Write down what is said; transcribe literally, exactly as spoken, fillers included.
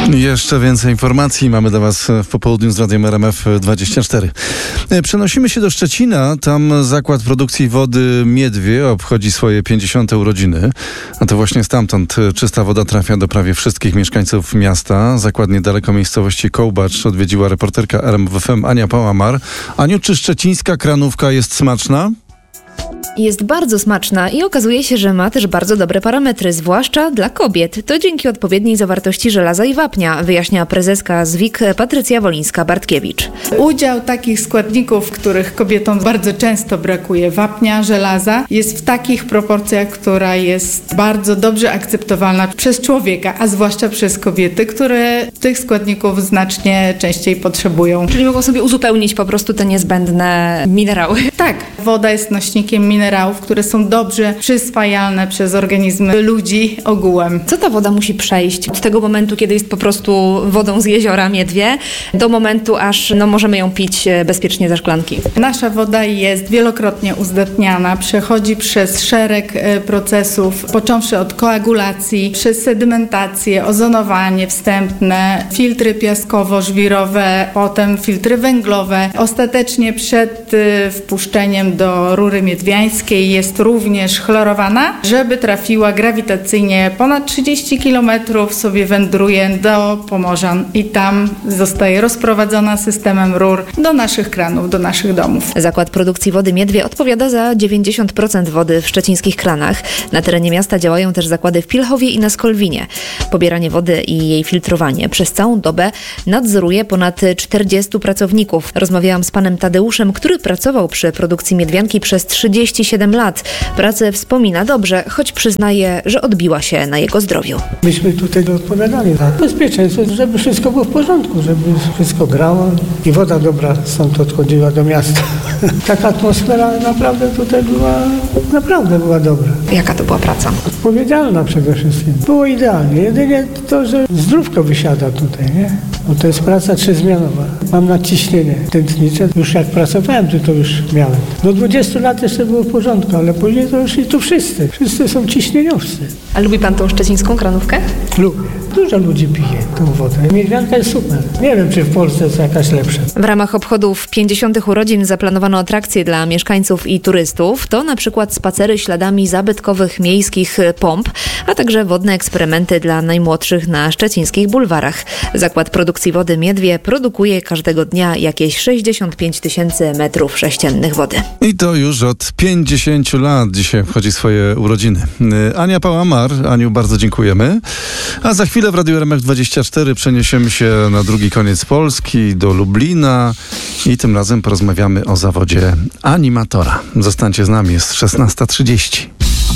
Jeszcze więcej informacji mamy dla Was w popołudniu z Radiem R M F dwadzieścia cztery. Przenosimy się do Szczecina. Tam zakład produkcji wody Miedwie obchodzi swoje pięćdziesiąte urodziny. A to właśnie stamtąd czysta woda trafia do prawie wszystkich mieszkańców miasta. Zakład niedaleko miejscowości Kołbacz odwiedziła reporterka R M F M Ania Pałamar. Aniu, czy szczecińska kranówka jest smaczna? Jest bardzo smaczna i okazuje się, że ma też bardzo dobre parametry, zwłaszcza dla kobiet. To dzięki odpowiedniej zawartości żelaza i wapnia, wyjaśnia prezeska Z W I K Patrycja Wolińska-Bartkiewicz. Udział takich składników, których kobietom bardzo często brakuje, wapnia, żelaza, jest w takich proporcjach, która jest bardzo dobrze akceptowalna przez człowieka, a zwłaszcza przez kobiety, które tych składników znacznie częściej potrzebują. Czyli mogą sobie uzupełnić po prostu te niezbędne minerały. Tak, woda jest nośnikiem minerałów, które są dobrze przyswajalne przez organizmy ludzi ogółem. Co ta woda musi przejść od tego momentu, kiedy jest po prostu wodą z jeziora Miedwie, do momentu, aż no, możemy ją pić bezpiecznie ze szklanki? Nasza woda jest wielokrotnie uzdatniana, przechodzi przez szereg procesów, począwszy od koagulacji, przez sedymentację, ozonowanie wstępne, filtry piaskowo-żwirowe, potem filtry węglowe. Ostatecznie przed wpuszczeniem do rury miedwiańskiej jest również chlorowana, żeby trafiła grawitacyjnie ponad trzydzieści kilometrów, sobie wędruje do Pomorzan i tam zostaje rozprowadzona systemem rur do naszych kranów, do naszych domów. Zakład produkcji wody Miedwie odpowiada za dziewięćdziesiąt procent wody w szczecińskich kranach. Na terenie miasta działają też zakłady w Pilchowie i na Skolwinie. Pobieranie wody i jej filtrowanie przez całą dobę nadzoruje ponad czterdziestu pracowników. Rozmawiałam z panem Tadeuszem, który pracował przy produkcji miedwianki przez trzydzieści siedem lat. Pracę wspomina dobrze, choć przyznaje, że odbiła się na jego zdrowiu. Myśmy tutaj odpowiadali za bezpieczeństwo, żeby wszystko było w porządku, żeby wszystko grało i woda dobra stąd odchodziła do miasta. Taka atmosfera naprawdę tutaj była, naprawdę była dobra. Jaka to była praca? Odpowiedzialna przede wszystkim. Było idealnie. Jedynie to, że zdrówko wysiada tutaj, nie? Bo to jest praca trzyzmianowa. Mam nadciśnienie tętnicze. Już jak pracowałem, to, to już miałem. Do dwudziestu lat jeszcze było w porządku, ale później to już i tu wszyscy. Wszyscy są ciśnieniowcy. A lubi pan tą szczecińską kranówkę? Lubię. Dużo ludzi pije tą wodę. Miedwianka jest super. Nie wiem, czy w Polsce jest jakaś lepsza. W ramach obchodów pięćdziesiątych urodzin zaplanowano atrakcje dla mieszkańców i turystów. To na przykład spacery śladami zabytkowych miejskich pomp, a także wodne eksperymenty dla najmłodszych na szczecińskich bulwarach. Zakład produkcji wody Miedwie produkuje każdego dnia jakieś sześćdziesiąt pięć tysięcy metrów sześciennych wody. I to już od pięćdziesięciu lat dzisiaj obchodzi swoje urodziny. Ania Pałamar. Aniu, bardzo dziękujemy. A za chwilę w Radiu R M F dwadzieścia cztery przeniesiemy się na drugi koniec Polski, do Lublina i tym razem porozmawiamy o zawodzie animatora. Zostańcie z nami, jest szesnasta trzydzieści.